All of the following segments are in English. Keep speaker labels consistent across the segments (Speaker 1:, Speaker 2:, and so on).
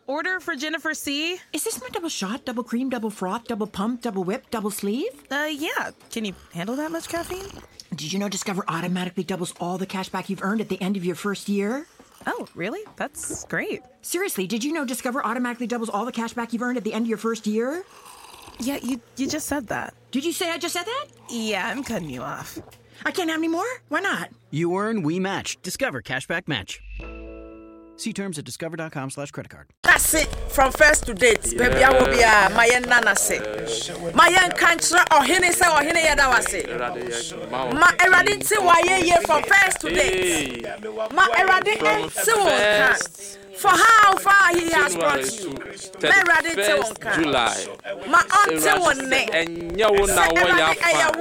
Speaker 1: order for Jennifer C.
Speaker 2: Is this my double shot, double cream, double froth, double pump, double whip, double sleeve?
Speaker 1: Yeah. Can you handle that much caffeine?
Speaker 2: Did you know Discover automatically doubles all the cash back you've earned at the end of your first year?
Speaker 1: Oh, really? That's great.
Speaker 2: Seriously, did you know Discover automatically doubles all the cash back you've earned at the end of your first year?
Speaker 1: Yeah, you just said that.
Speaker 2: Did you say I just said that?
Speaker 1: Yeah, I'm cutting you off.
Speaker 2: I can't have any more? Why not?
Speaker 3: You earn, we match. Discover Cashback Match. See terms at discover.com/creditcard.
Speaker 4: That's it from first to date. Baby, I will be my nana say. My country or hene say or hene yada was it. My eradin say why ye from first to date. My eradin so for how far he has brought you. My eradin say
Speaker 5: July.
Speaker 4: My auntie one name.
Speaker 5: And you will not wear your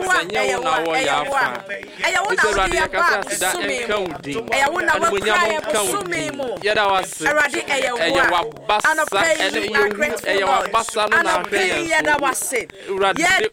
Speaker 5: Yada was
Speaker 4: Eradi eyewa and pay you grateful Lord and pay yada was it yet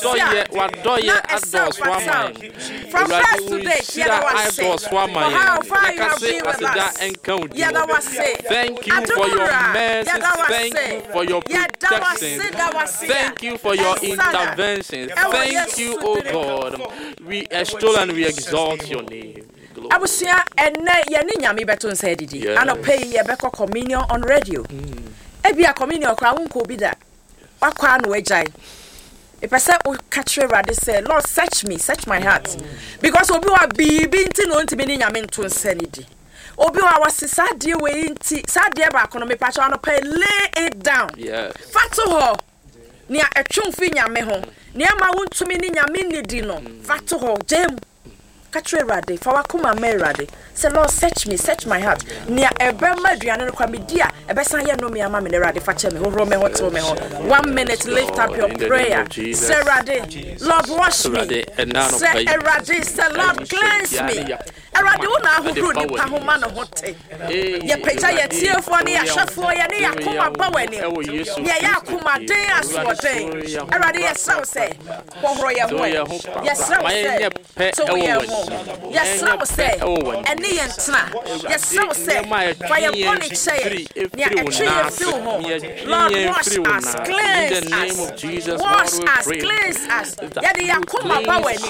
Speaker 4: from first to date yada was it how far you have been with us yada was it
Speaker 5: thank you for your mercy thank you for your protection thank you for your intervention thank you O God we extol and we exalt your name.
Speaker 4: Abusia enne ye ni nyame beto nsa didi anope ye beko communion on radio ebia communion kra wonko bi da wakwa no agyan e pese o catch rade say Lord search my heart because obi wa bibi nti no ntimi ni nyame nto nsa didi obi wa wasisa de we nti sade ba kono me pacha anope lay it down fatu ho ni atwumfi nyame ho ni ama wontumi ni nyame nidi no fatu ho jem Katre rade, fawakuma me rade. Say Lord, search my heart. Nia ebema aduane no kwa media, ebesa ye no me ama me rade fache me ho me ho to me ho. 1 minute lift up your prayer. Say rade, Lord wash me. Say rade, say Lord cleanse me. Erade wo na ahuru ni pa ho ma no hote. Ye peja ye tiefo ne ya hwefo ye ne yakoma ba wani. Ye yakoma den asoden. Erade ye saw say, pohoro ye ho. Ye saw say, so ye ho. Yes, so say, and the entna. Yes, so say, fire bonnet say, near a tree fill home. Lord, wash us, cleanse us, wash us, cleanse us. Yadi Yakuma Baweni,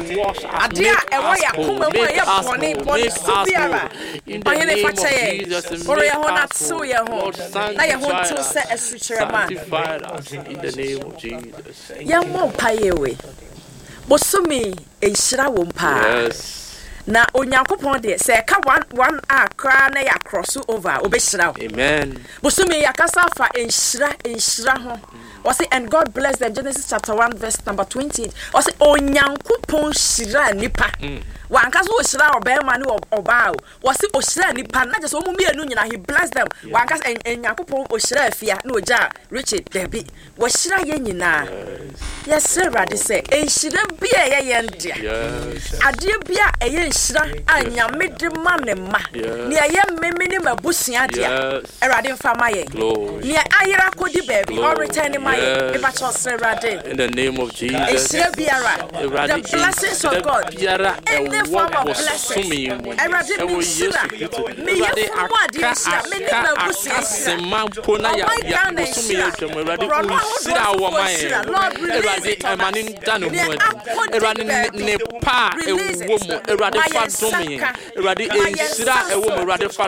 Speaker 4: Adia, and Wayakuma, Boni Subiara. By any fate, Oriahona Suya home. I want to set a switcher man.
Speaker 5: In the name of Jesus.
Speaker 4: Young won't pay away. Bosumi enhyira wo mpa na onyankopon de se ka one akra na ya cross over obehyira wo
Speaker 5: amen
Speaker 4: bosumi yakasa fa enhyira ho o say and God bless them Genesis chapter 1 verse number 28 o say onyankopon hyira nipa wanka so hyira obema ne oba o say ohyira nipa na just omu mienu nyina he bless them wanka enyankopon ohyira afia na oja Richard Debbie wo hyira ye nyina yes rade say enhyira bia ye yendia ade bia eye enhyira anyame de ma ne ma ne eye memene mabusua dia erade mfa ma ye ne ayira kodi baby or return ma ye e ba cho rade
Speaker 5: in the name of Jesus
Speaker 4: the blessings of God any form of blessing erade mi shira me ye fu ade shira me ne mabusua
Speaker 5: semampo na ya bosumi ye twem erade shira wo ma ye erade amanin danu mu erade ne pa ewo mu erade fa domi erade enshira ewo mu erade fa